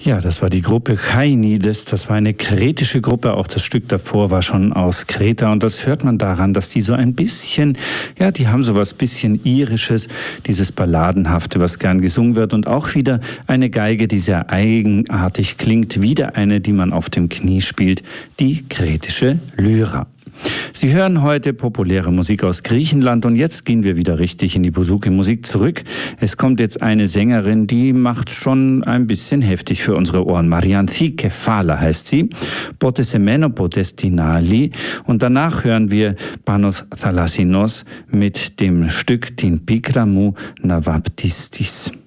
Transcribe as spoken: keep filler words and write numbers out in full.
Ja, das war die Gruppe Chainides. Das war eine kretische Gruppe. Auch das Stück davor war schon aus Kreta. Und das hört man daran, dass die so ein bisschen, ja, die haben so was bisschen Irisches, dieses Balladenhafte, was gern gesungen wird. Und auch wieder eine Geige, die sehr eigenartig klingt. Wieder eine, die man auf dem Knie spielt. Die kretische Lyra. Sie hören heute populäre Musik aus Griechenland und jetzt gehen wir wieder richtig in die Bouzouki-Musik zurück. Es kommt jetzt eine Sängerin, die macht schon ein bisschen heftig für unsere Ohren. Marianthi Kefala heißt sie, Potesemeno Potestinali und danach hören wir Panos Thalassinos mit dem Stück Tin Pikramou Navaptistis.